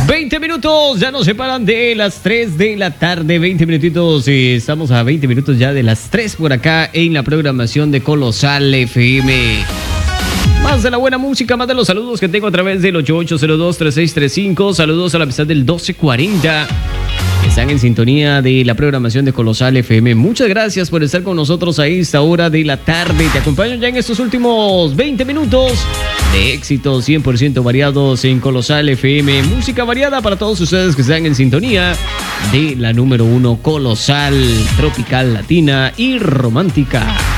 20 minutos, ya nos separan de las 3 de la tarde, 20 minutitos, estamos a 20 minutos ya de las 3 por acá en la programación de Colosal FM. Más de la buena música, más de los saludos que tengo a través del 8802-3635, saludos a la amistad del 1240. Están en sintonía de la programación de Colosal FM. Muchas gracias por estar con nosotros a esta hora de la tarde. Te acompaño ya en estos últimos 20 minutos de éxitos 100% variados en Colosal FM. Música variada para todos ustedes que están en sintonía de la número 1 Colosal, tropical, latina y romántica.